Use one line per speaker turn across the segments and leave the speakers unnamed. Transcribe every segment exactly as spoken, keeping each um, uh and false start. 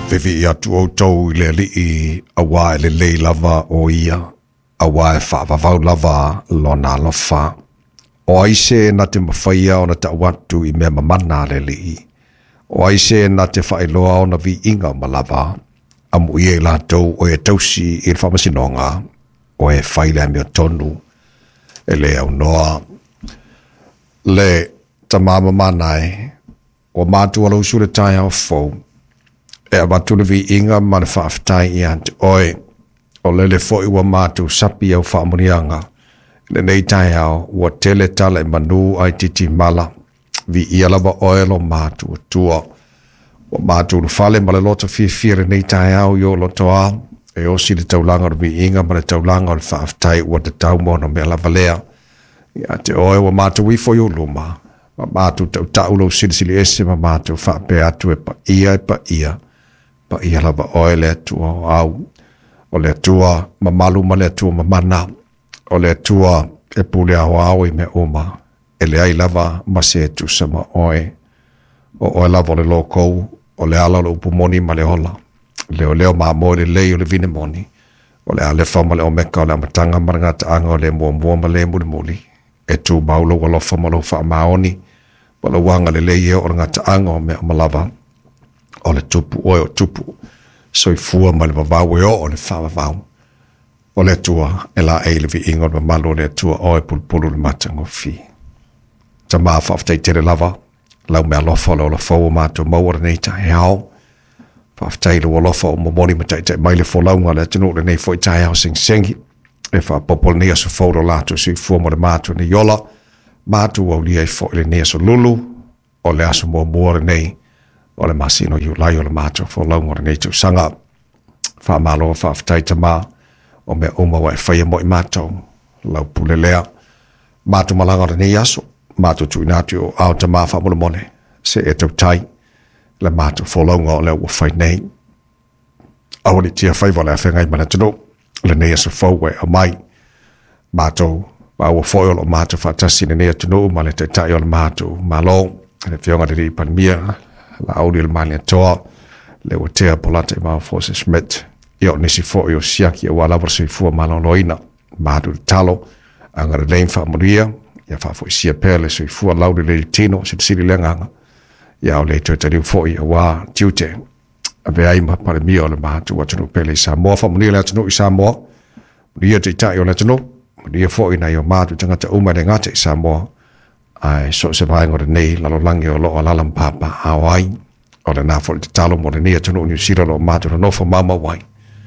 Vivi ia tu o tau le li i awa le le lava o ia awa e wha vavau lava lona lofa. O aise na te mawhaia o na ta watu i mea mamana le li i. O aise na te whailoa o na vi inga malava. Amu i e la tau o e tausi i le whamasinonga o e whaile mea tonu e le au noa. Le ta mama manai o mātua lau sure tai au fau. E a watu le vi inga ma le whaaftai i ante oe o lele foi ua mātu sapi au whaamurianga. Le nei tai au ua tele tala e manu ai titi mala vi ia lava oe lo mātu o tua. Ua mātu lu fale ma le loto fia fia nei tai au yo loto a e osi le taulanga le vi inga ma le taulanga le whaaftai ua te tau mono mea lava lea. I ante oe ua mātu wifo yo luma. Ma mātu tau tau lau silisili ese ma mātu whaape atu e pa ia e pa ia. Pa ia lava oe le atua o au. O le atua ma malu ma le atua ma mana. O le atua e pule au au i me uma. E le ai lava ma se etu sama oe. O oe lava o le lokou. O le ala o le upumoni ma le hola. Leo leo ma moe le lei o le vine moni. O le ale fa ma le omeka o le amatanga ma ngata anga o le mua mua ma le muli muli. E tu baulo wa lofa ma lo fa maoni. Ma lo wanga le lei o ngata anga o me o malava. O le tupu oe o tupu. So i fua ma le vavau e o o le whavavau. O le tua e la e le vi ingo ma malo le tua oe pulpulu le matango fi. Ta maa whaaftei tere lava. Lau mea lofa le o la fau o mātua maua nei ta he hao. Whaaftei le o lofa o momoni ma tai tai mai le folaunga le tino le nei fwoi tai hao sing sengi. E wha popol nia so fau do lato si fua mo le mātua ni yola. Mātua au lia i fwoi le nia so lulu. O le aso mua mua nei. O le masino yu lai o le mātua fo lau ngore nei tau sanga. Wha malo o whaafitai ta mā. O mea uma wa e whaia mo i mātou. Lau pule lea. Mātua malanga o nei aso. Mātua tu inatu o au ta mā wha mula mone. Se e tau tai. Le mātua fo lau ngore leo wa whai nei. Au ni tia whai wale a whengai mana tino. Le nei aso fau we a mai. Mātou. Wa ua whoi o lo mātua whaatasi ne nei atino. Ma le te tai o le mātua. Ma lo. Le whionga diri i panmia. La auli le mani atoa, le o tea polata i maa Force Schmidt, i o nisi fo i o siaki e wala warasi fua malo loina, maadu le talo, angare lein wha amuria, ia wha fo i sia pele so i fua laudi le tino, si sili lenganga, ia o le tue tariu fo i a wā tiute, a vea ima pare mia o le maatu atunu pele i Samoa, wha munia le atunu i Samoa, munia te itai o le atunu, munia fo i na i o maatu tangata uma le ngata i Samoa, ai so se vai ngore nei lalo langi o lo o lalam papa hawai o le na fo te talo mo le nei atunu New Zealand o matu no fo mama wai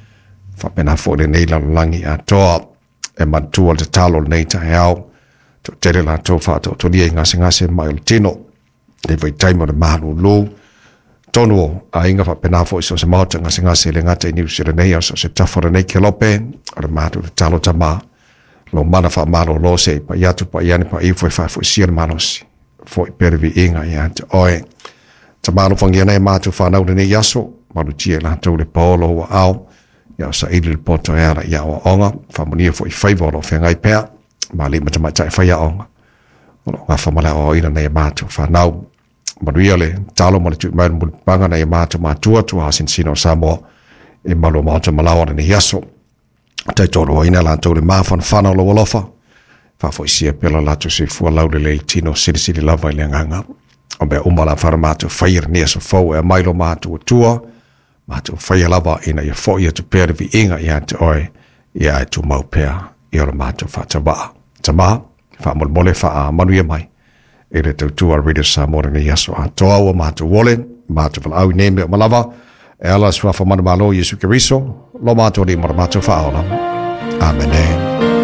fa pena fo le nei lalo langi a toa e mantu o te talo nei ta hao to tere la to fa to to dia ngase ngase mai o tino e vai taimo le manu lo tono a inga fa pena fo so se mata ngase ngase le ngata New Zealand nei so se tafora nei kelope o le matu le talo tama lo mana fa malo lo se pa yatu pa yani pa i foi fa foi sir manos foi pervi inga ya te oe ta malo fangiana e matu fa na ne yaso malu tia la to le polo wa au ya sa i le poto era ya o onga fa monia foi favor o fengai pe mali mata mata fa ya onga lo nga fa mala o ina ne matu fa na malu ile talo mo tu mai mo panga na matu matu tu hasin sino samo e malo matu malawa ne yaso tai toro ina la tole ma fan fana lo lofa fa foi sia pela la tu se fu la le tino sili sili lava le nganga o be o mala farmato fair ne so fo e mailo ma tu tua ma tu fair lava ina ye fo ye tu per vi inga ya te oi ya tu mau per ye lo ma tu fa taba taba fa mol mole fa manu ye mai e le tu tu already sa mo ne yaso a to o ma tu wole ma tu fa au ne me malava e ala swa fa manu malo Yesu Kristo lo ma tu di mo ma tu fa ola amen.